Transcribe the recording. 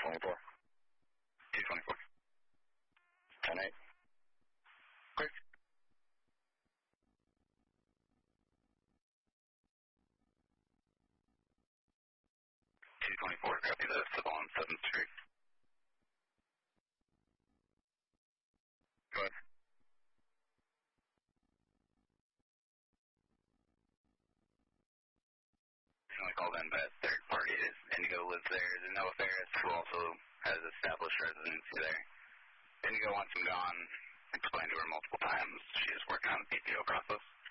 224. 224. 10-8. Quick. 224, copy the civil on 7th Street. Go ahead. I called in by a third party. Indigo lives there. There's Noah Ferris, who also has established residency there. Indigo wants him gone. Explained to her multiple times. She is working on the PPO process.